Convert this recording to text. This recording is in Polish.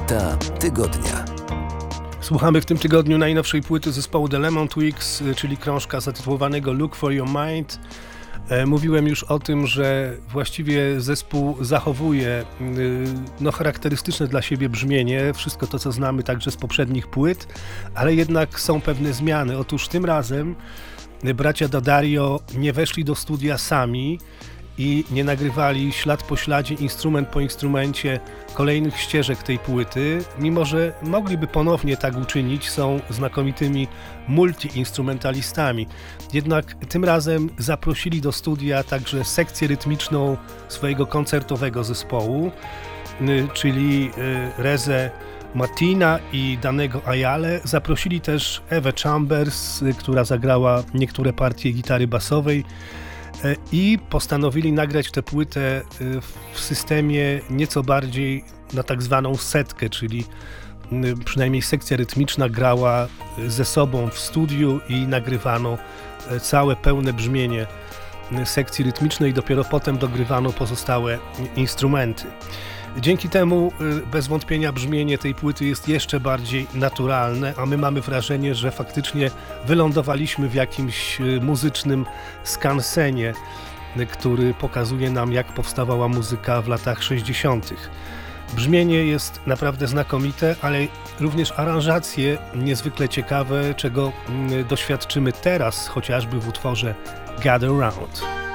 Płyta tygodnia. Słuchamy w tym tygodniu najnowszej płyty zespołu The Lemon Twigs, czyli krążka zatytułowanego Look for Your Mind. Mówiłem już o tym, że właściwie zespół zachowuje charakterystyczne dla siebie brzmienie, wszystko to, co znamy także z poprzednich płyt, ale jednak są pewne zmiany. Otóż tym razem bracia D'Addario nie weszli do studia sami i nie nagrywali ślad po śladzie, instrument po instrumencie kolejnych ścieżek tej płyty, mimo że mogliby ponownie tak uczynić, są znakomitymi multi-instrumentalistami. Jednak tym razem zaprosili do studia także sekcję rytmiczną swojego koncertowego zespołu, czyli Rezę Martina i Danego Ayale. Zaprosili też Ewę Chambers, która zagrała niektóre partie gitary basowej, i postanowili nagrać tę płytę w systemie nieco bardziej na tak zwaną setkę, czyli przynajmniej sekcja rytmiczna grała ze sobą w studiu i nagrywano całe pełne brzmienie sekcji rytmicznej, dopiero potem dogrywano pozostałe instrumenty. Dzięki temu bez wątpienia brzmienie tej płyty jest jeszcze bardziej naturalne, a my mamy wrażenie, że faktycznie wylądowaliśmy w jakimś muzycznym skansenie, który pokazuje nam, jak powstawała muzyka w latach 60. Brzmienie jest naprawdę znakomite, ale również aranżacje niezwykle ciekawe, czego doświadczymy teraz, chociażby w utworze Gather Round.